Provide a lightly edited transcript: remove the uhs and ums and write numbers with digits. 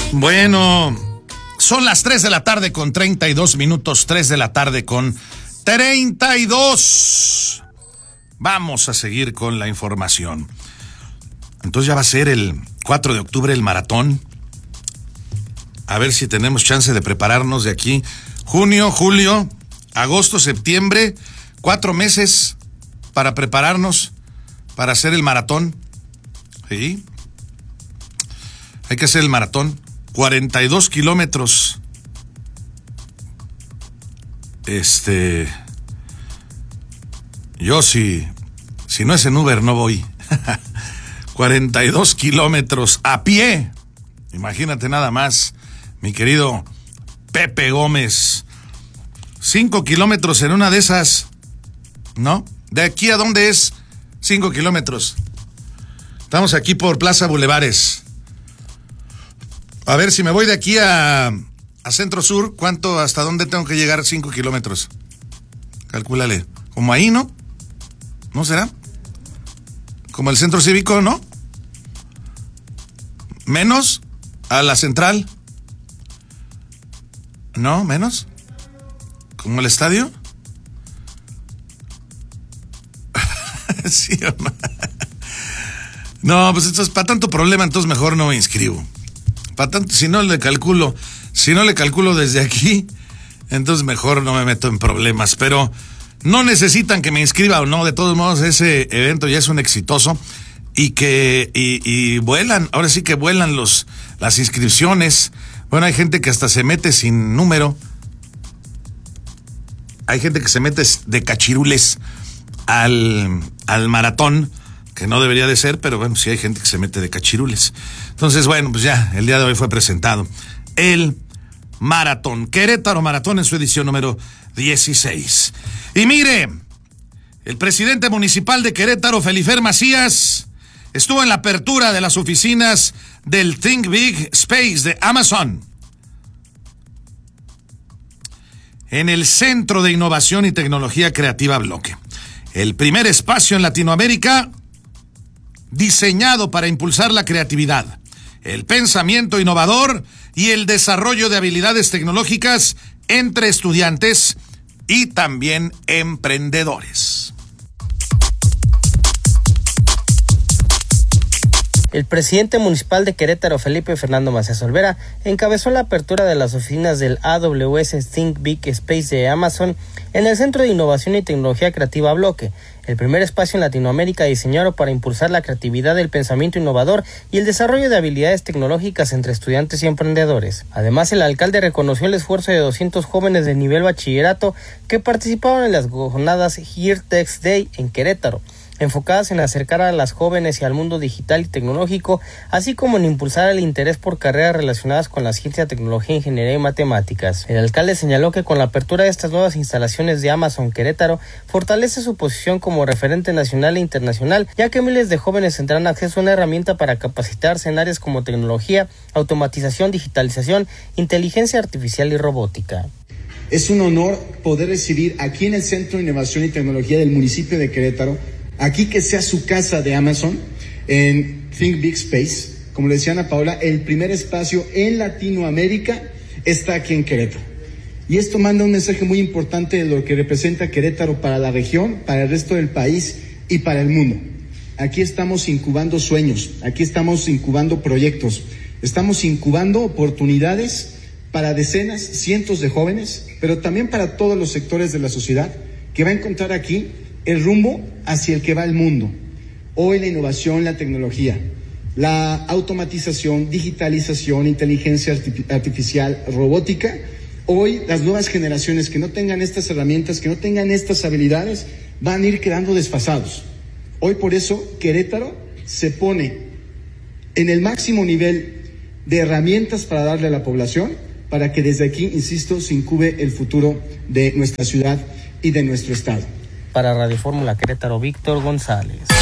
Bueno, son las 3 de la tarde con 32 minutos, 3 de la tarde con 32. Vamos a seguir con la información. Entonces ya va a ser el 4 de octubre el maratón. A ver si tenemos chance de prepararnos de aquí. Junio, julio, agosto, septiembre, 4 meses para prepararnos para hacer el maratón. ¿Sí? Hay que hacer el maratón. 42 kilómetros. Yo si no es en Uber no voy. 42 kilómetros a pie. Imagínate nada más, mi querido Pepe Gómez. 5 kilómetros en una de esas, ¿no? ¿De aquí a dónde es 5 kilómetros? Estamos aquí por Plaza Bulevares. A ver, si me voy de aquí a Centro Sur, ¿cuánto, hasta dónde tengo que llegar? 5 kilómetros. Calcúlale. Como ahí, ¿no? ¿No será? Como el Centro Cívico, ¿no? ¿Menos? ¿A la Central? ¿No? ¿Menos? ¿Como el estadio? ¿Sí o no? No, pues esto es para tanto problema, entonces mejor no me inscribo. Para tanto, si no le calculo desde aquí, entonces mejor no me meto en problemas. Pero no necesitan que me inscriba o no, de todos modos ese evento ya es un exitoso y vuelan, ahora sí que vuelan las inscripciones. Bueno, hay gente que hasta se mete sin número. Hay gente que se mete de cachirules al maratón, que no debería de ser, pero bueno, sí hay gente que se mete de cachirules. Entonces, bueno, pues ya, el día de hoy fue presentado el maratón, Querétaro Maratón en su edición número 16. Y mire, el presidente municipal de Querétaro, Felifer Macías, estuvo en la apertura de las oficinas del Think Big Space de Amazon, en el Centro de Innovación y Tecnología Creativa Bloque, el primer espacio en Latinoamérica diseñado para impulsar la creatividad, el pensamiento innovador y el desarrollo de habilidades tecnológicas entre estudiantes y también emprendedores. El presidente municipal de Querétaro, Felipe Fernando Macías Olvera, encabezó la apertura de las oficinas del AWS Think Big Space de Amazon en el Centro de Innovación y Tecnología Creativa Bloque, el primer espacio en Latinoamérica diseñado para impulsar la creatividad, el pensamiento innovador y el desarrollo de habilidades tecnológicas entre estudiantes y emprendedores. Además, el alcalde reconoció el esfuerzo de 200 jóvenes de nivel bachillerato que participaron en las jornadas Here Tech Day en Querétaro, enfocadas en acercar a las jóvenes y al mundo digital y tecnológico, así como en impulsar el interés por carreras relacionadas con la ciencia, tecnología, ingeniería y matemáticas. El alcalde señaló que con la apertura de estas nuevas instalaciones de Amazon Querétaro, fortalece su posición como referente nacional e internacional, ya que miles de jóvenes tendrán acceso a una herramienta para capacitarse en áreas como tecnología, automatización, digitalización, inteligencia artificial y robótica. Es un honor poder recibir aquí en el Centro de Innovación y Tecnología del municipio de Querétaro, aquí que sea su casa de Amazon, en Think Big Space. Como le decía Ana Paula, el primer espacio en Latinoamérica está aquí en Querétaro. Y esto manda un mensaje muy importante de lo que representa Querétaro para la región, para el resto del país y para el mundo. Aquí estamos incubando sueños, aquí estamos incubando proyectos, estamos incubando oportunidades para decenas, cientos de jóvenes, pero también para todos los sectores de la sociedad que va a encontrar aquí el rumbo hacia el que va el mundo. Hoy la innovación, la tecnología, la automatización, digitalización, inteligencia artificial, robótica. Hoy las nuevas generaciones que no tengan estas herramientas, que no tengan estas habilidades, van a ir quedando desfasados. Hoy por eso Querétaro se pone en el máximo nivel de herramientas para darle a la población, para que desde aquí, insisto, se incube el futuro de nuestra ciudad y de nuestro estado. Para Radio Fórmula Querétaro, Víctor González.